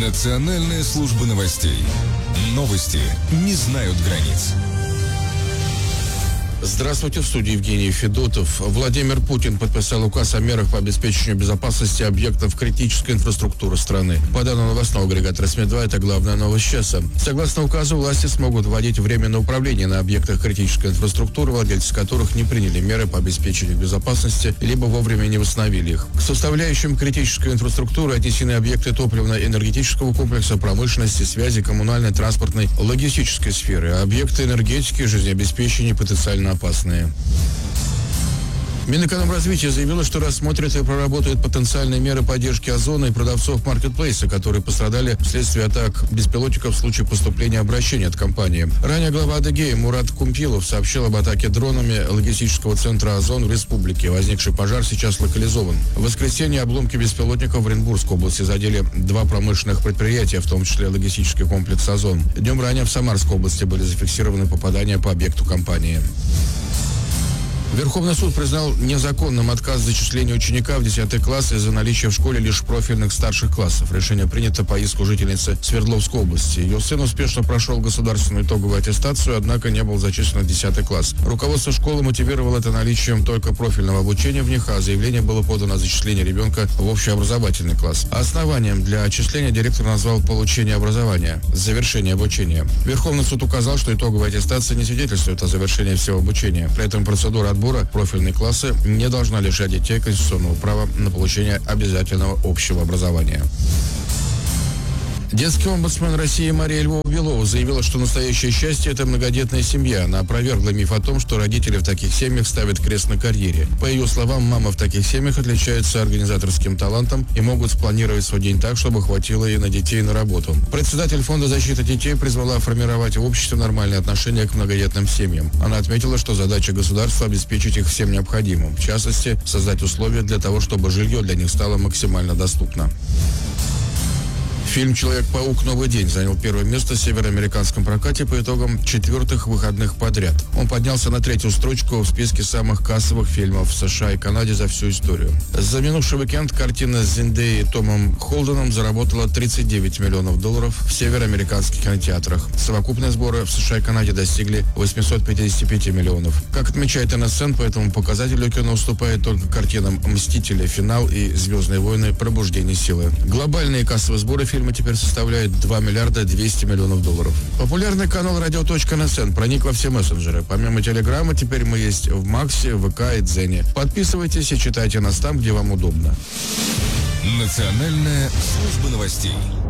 Национальная служба новостей. Новости не знают границ. Здравствуйте, в студии Евгений Федотов. Владимир Путин подписал указ о мерах по обеспечению безопасности объектов критической инфраструктуры страны. По данным новостного агрегатора СМИ-2, это главная новость часа. Согласно указу, власти смогут вводить временное управление на объектах критической инфраструктуры, владельцы которых не приняли меры по обеспечению безопасности, либо вовремя не восстановили их. К составляющим критической инфраструктуры отнесены объекты топливно-энергетического комплекса, промышленности, связи, коммунальной, транспортной, логистической сферы, объекты энергетики, жизнеобеспечения потенциально опасные. Минэкономразвития заявило, что рассмотрит и проработает потенциальные меры поддержки Озона и продавцов маркетплейса, которые пострадали вследствие атак беспилотников в случае поступления обращения от компании. Ранее глава Адыгеи Мурат Кумпилов сообщил об атаке дронами логистического центра Озон в республике. Возникший пожар сейчас локализован. В воскресенье обломки беспилотников в Оренбургской области задели два промышленных предприятия, в том числе логистический комплекс Озон. Днем ранее в Самарской области были зафиксированы попадания по объекту компании. Верховный суд признал незаконным отказ в зачислении ученика в 10 класс из-за наличия в школе лишь профильных старших классов. Решение принято по иску жительницы Свердловской области. Ее сын успешно прошел государственную итоговую аттестацию, однако не был зачислен в 10 класс. Руководство школы мотивировало это наличием только профильного обучения в них, а заявление было подано о зачислении ребенка в общеобразовательный класс. Основанием для отчисления директор назвал получение образования, завершение обучения. Верховный суд указал, что итоговая аттестация не свидетельствует о завершении всего обучения. При этом процедура отбора профильные классы не должна лишать детей конституционного права на получение обязательного общего образования. Детский омбудсмен России Мария Львова-Белова заявила, что настоящее счастье – это многодетная семья. Она опровергла миф о том, что родители в таких семьях ставят крест на карьере. По ее словам, мамы в таких семьях отличаются организаторским талантом и могут спланировать свой день так, чтобы хватило и на детей, и на работу. Председатель Фонда защиты детей призвала формировать в обществе нормальные отношения к многодетным семьям. Она отметила, что задача государства – обеспечить их всем необходимым. В частности, создать условия для того, чтобы жилье для них стало максимально доступно. Фильм «Человек-паук. Новый день» занял первое место в североамериканском прокате по итогам 4-х выходных подряд. Он поднялся на 3-ю строчку в списке самых кассовых фильмов в США и Канаде за всю историю. За минувший уикенд картина с Зендеей и Томом Холденом заработала $39 миллионов в североамериканских кинотеатрах. Совокупные сборы в США и Канаде достигли 855 миллионов. Как отмечает НСН, по этому показателю кино уступает только картинам «Мстители. Финал» и «Звездные войны. Пробуждение силы». Глобальные кассовые сборы фильма теперь составляет $2 миллиарда 200 миллионов. Популярный канал Radio.NSN проник во все мессенджеры. Помимо Телеграма, теперь мы есть в Максе, ВК и Дзене. Подписывайтесь и читайте нас там, где вам удобно. Национальная служба новостей.